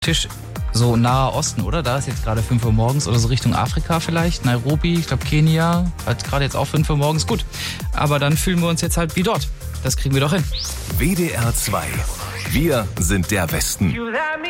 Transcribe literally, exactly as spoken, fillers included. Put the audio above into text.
Tisch so Naher Osten, oder? Da ist jetzt gerade fünf Uhr morgens oder so Richtung Afrika vielleicht. Nairobi, ich glaube Kenia, hat gerade jetzt auch fünf Uhr morgens. Gut, aber dann fühlen wir uns jetzt halt wie dort. Das kriegen wir doch hin. W D R zwei. Wir sind der Westen.